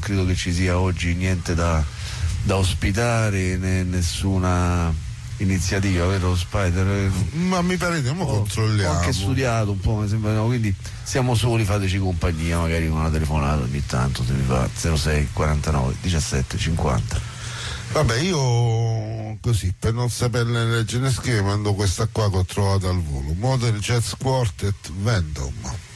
credo che ci sia oggi niente da ospitare, né nessuna iniziativa, vero Spider? Ma mi pare che controlliamo. Ho anche studiato un po', mi sembra, no? Quindi siamo soli, fateci compagnia, magari con una telefonata ogni tanto, se mi fa 06 49 17 50. Vabbè, io così, per non saperne leggere né scrivere, mando questa qua che ho trovato al volo: Modern Jazz Quartet Vendome.